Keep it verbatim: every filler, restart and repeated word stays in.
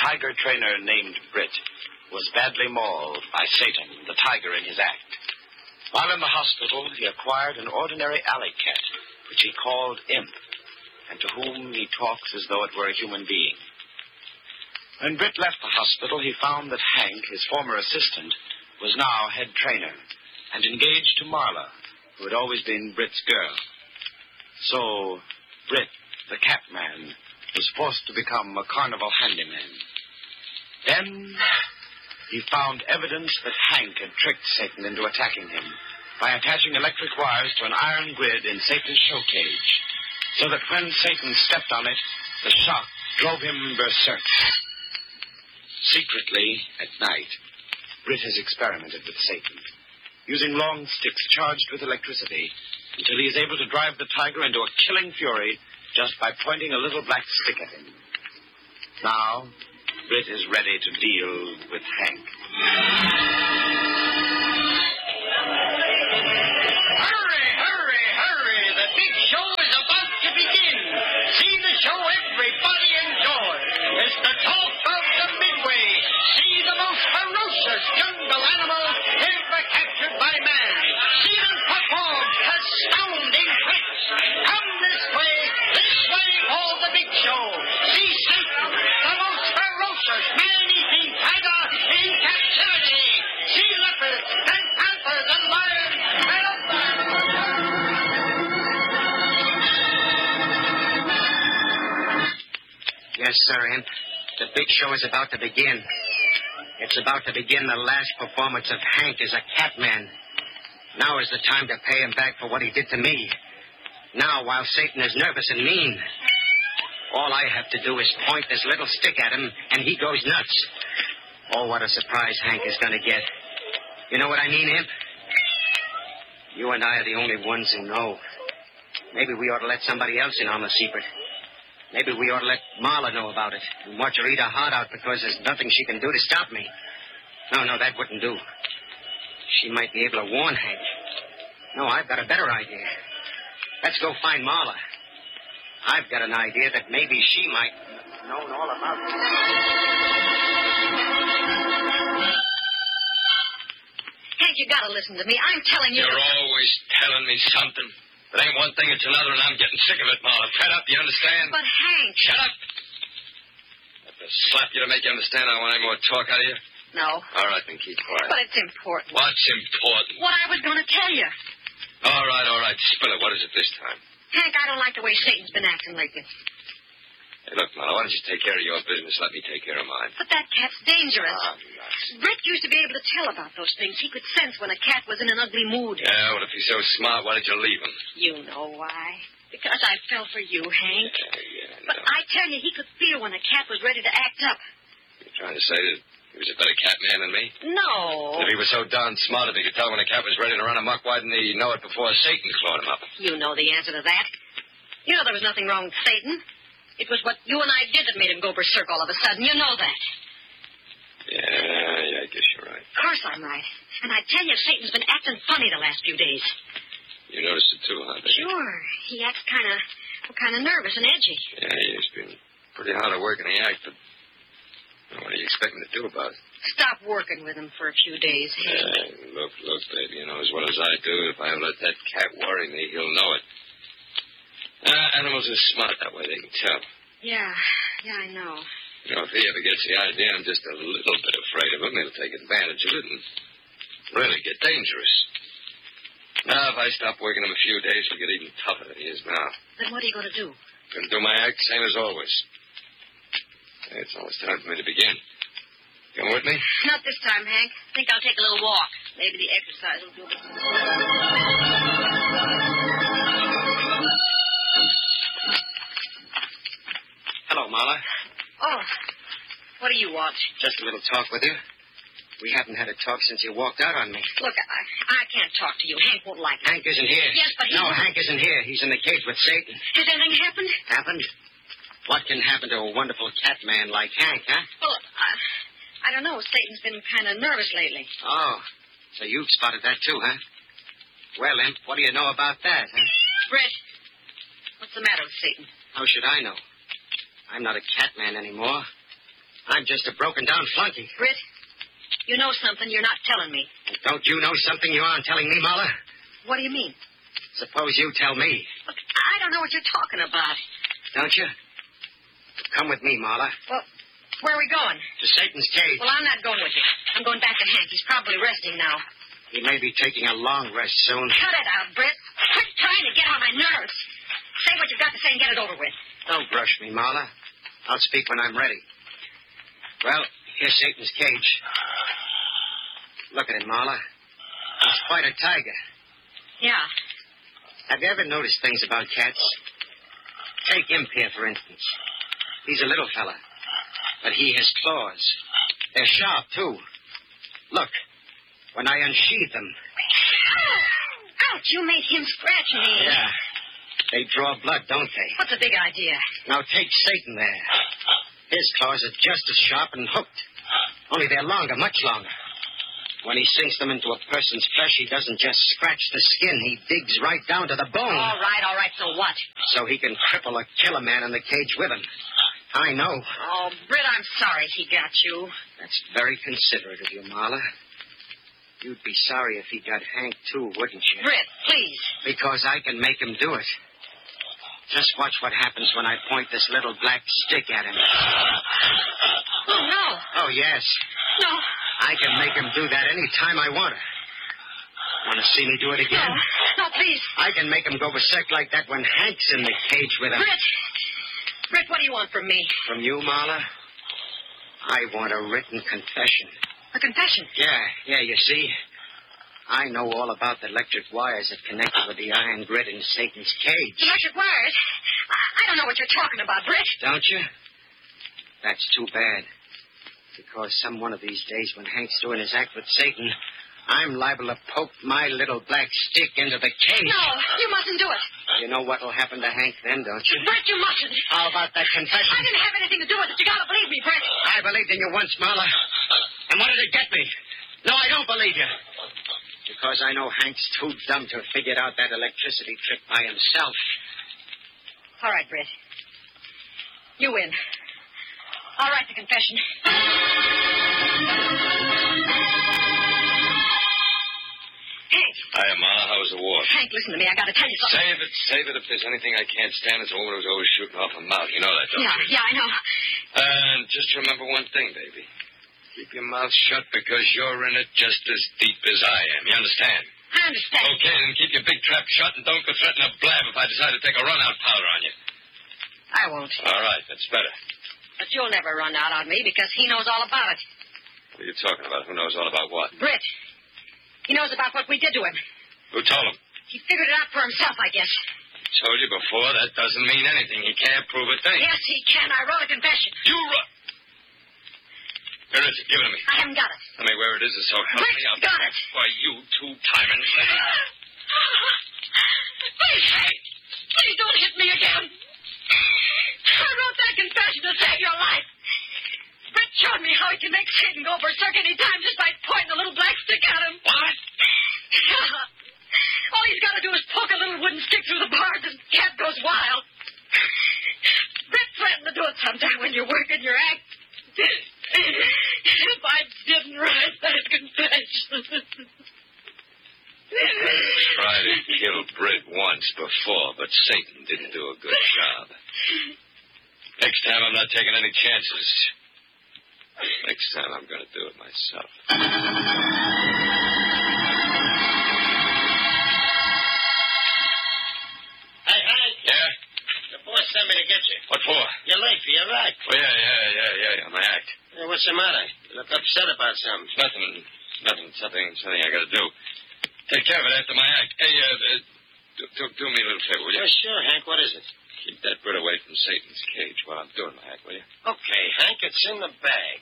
tiger trainer named Britt was badly mauled by Satan, the tiger, in his act. While in the hospital, he acquired an ordinary alley cat, which he called Imp, and to whom he talks as though it were a human being. When Britt left the hospital, he found that Hank, his former assistant, was now head trainer, and engaged to Marla, who had always been Britt's girl. So, Britt, the cat man, was forced to become a carnival handyman. Then he found evidence that Hank had tricked Satan into attacking him by attaching electric wires to an iron grid in Satan's show cage, so that when Satan stepped on it, the shock drove him berserk. Secretly, at night, Britt has experimented with Satan, using long sticks charged with electricity until he is able to drive the tiger into a killing fury just by pointing a little black stick at him. Now, Britt is ready to deal with Hank. Hurry, hurry, hurry! The big show is about to begin. See the show everybody enjoy. It's the talk of the Midway. See the most ferocious jungle animals ever captured by man. See them perform astounding tricks. Come this way, this way for the big show. See Satan, the most ferocious man-eating tiger in captivity. See leopards and panthers and lions and up Yes, sir, Imp. The big show is about to begin. It's about to begin the last performance of Hank as a cat man. Now is the time to pay him back for what he did to me. Now, while Satan is nervous and mean, all I have to do is point this little stick at him, and he goes nuts. Oh, what a surprise Hank is going to get. You know what I mean, Imp? You and I are the only ones who know. Maybe we ought to let somebody else in on the secret. Maybe we ought to let Marla know about it and watch her eat her heart out because there's nothing she can do to stop me. No, no, that wouldn't do. She might be able to warn Hank. No, I've got a better idea. Let's go find Marla. I've got an idea that maybe she might know all about it. Hank, you gotta listen to me. I'm telling you. You're always telling me something. If it ain't one thing, it's another, and I'm getting sick of it, Marla. Fed up, you understand? But, Hank... Shut up! I have to slap you to make you understand I want any more talk out of you? No. All right, then keep quiet. But it's important. What's important? What I was going to tell you. All right, all right. Spill it. What is it this time? Hank, I don't like the way Satan's been acting lately. Hey, look, Marla, why don't you take care of your business? Let me take care of mine. But that cat's dangerous. Ah, nuts. Britt used to be able to tell about those things. He could sense when a cat was in an ugly mood. Yeah, well, if he's so smart, why did you leave him? You know why. Because I fell for you, Hank. Yeah, yeah, I But know. I tell you, he could feel when a cat was ready to act up. You're trying to say that he was a better cat man than me? No. If he was so darn smart, if he could tell when a cat was ready to run amok, why didn't he know it before Satan clawed him up? You know the answer to that. You know there was nothing wrong with Satan. It was what you and I did that made him go berserk all of a sudden. You know that. Yeah, yeah, I guess you're right. Of course I'm right. And I tell you, Satan's been acting funny the last few days. You noticed it too, huh, baby? Sure. He acts kind of kind of nervous and edgy. Yeah, he's been pretty hard at work in the act, but what are you expecting to do about it? Stop working with him for a few days, Hank. Uh, look, look, baby, you know as well as I do, if I let that cat worry me, he'll know it. Uh, animals are smart that way, they can tell. Yeah, yeah, I know. You know, if he ever gets the idea I'm just a little bit afraid of him, he'll take advantage of it and really get dangerous. Now, if I stop working him a few days, he'll get even tougher than he is now. Then what are you going to do? Gonna do my act, same as always. It's almost time for me to begin. Come with me? Not this time, Hank. I think I'll take a little walk. Maybe the exercise will do it. Hello, Marla. Oh, what do you want? Just a little talk with you. We haven't had a talk since you walked out on me. Look, I, I can't talk to you. Hank won't like it. Hank isn't here. Yes, but he... No, Hank isn't here. He's in the cage with Satan. Has anything happened? Happened? What can happen to a wonderful cat man like Hank, huh? Well, I, I don't know. Satan's been kind of nervous lately. Oh, so you've spotted that too, huh? Well, Imp, what do you know about that, huh? Brett, what's the matter with Satan? How should I know? I'm not a cat man anymore. I'm just a broken-down flunky. Britt, you know something you're not telling me. Don't you know something you aren't telling me, Marla? What do you mean? Suppose you tell me. Look, I don't know what you're talking about. Don't you? Come with me, Marla. Well, where are we going? To Satan's cage. Well, I'm not going with you. I'm going back to Hank. He's probably resting now. He may be taking a long rest soon. Cut it out, Britt. Quit trying to get on my nerves. Say what you've got to say and get it over with. Don't rush me, Marla. I'll speak when I'm ready. Well, here's Satan's cage. Look at him, Marla. He's quite a tiger. Yeah. Have you ever noticed things about cats? Take Imp here, for instance. He's a little fella, but he has claws. They're sharp, too. Look, when I unsheathe them... Ouch, you made him scratch me. Yeah. They draw blood, don't they? What's the big idea? Now take Satan there. His claws are just as sharp and hooked. Only they're longer, much longer. When he sinks them into a person's flesh, he doesn't just scratch the skin. He digs right down to the bone. All right, all right, so what? So he can cripple or kill a man in the cage with him. I know. Oh, Britt, I'm sorry he got you. That's very considerate of you, Marla. You'd be sorry if he got Hank, too, wouldn't you? Britt, please. Because I can make him do it. Just watch what happens when I point this little black stick at him. Oh, no. Oh, yes. No. I can make him do that any time I want to. Want to see me do it again? No, no, please. I can make him go berserk like that when Hank's in the cage with him. Britt. Britt, what do you want from me? From you, Marla? I want a written confession. A confession? Yeah, yeah, you see. I know all about the electric wires that connected with the iron grid in Satan's cage. Electric wires? I, I don't know what you're talking about, Britt. Don't you? That's too bad. Because some one of these days when Hank's doing his act with Satan, I'm liable to poke my little black stick into the cage. No, you mustn't do it. You know what'll happen to Hank then, don't you? Britt, you mustn't. How about that confession? I didn't have anything to do with it. You gotta believe me, Britt. I believed in you once, Marla. And what did it get me? No, I don't believe you. Because I know Hank's too dumb to have figured out that electricity trick by himself. All right, Britt. You win. I'll write the confession. Hank. Hiya, Ma. How was the war? Hank, listen to me. I gotta tell you something. Save it, save it. If there's anything I can't stand, it's a woman who's always shooting off her mouth. You know that, don't Yeah, you? yeah, I know. And just remember one thing, baby. Keep your mouth shut because you're in it just as deep as I am. You understand? I understand. Okay, then keep your big trap shut and don't go threatening to blab if I decide to take a run-out powder on you. I won't. All right, that's better. But you'll never run out on me because he knows all about it. What are you talking about? Who knows all about what? Britt. He knows about what we did to him. Who told him? He figured it out for himself, I guess. I told you before, that doesn't mean anything. He can't prove a thing. Yes, he can. I wrote a confession. You wrote... Where is it? Give it to me. I haven't got it. Tell me where it is, and so help Britt me out. got it. Why, you two-timing... Please, Hank. Please don't hit me again. I wrote that confession to save your life. Britt showed me how he can make Satan go berserk any time just by pointing a little black stick at him. What? Yeah. All he's got to do is poke a little wooden stick through the bars and the cat goes wild. Britt threatened to do it sometime when you're working your act. If I didn't write that confession... Tried to kill Britt once before, but Satan didn't do a good job. Next time, I'm not taking any chances. Next time, I'm going to do it myself. Hey, Hank. Yeah? The boss sent me to get you. What for? You're late for your act. Oh, yeah, yeah, yeah, yeah, yeah, my act. Hey, what's the matter? You look upset about something. It's nothing, nothing, something, something I got to do. Take care of it after my act. Hey, uh, uh do, do, do me a little favor, will you? Oh, sure, Hank. What is it? Keep that Brit away from Satan's cage while I'm doing my act, will you? Okay, Hank. It's in the bag.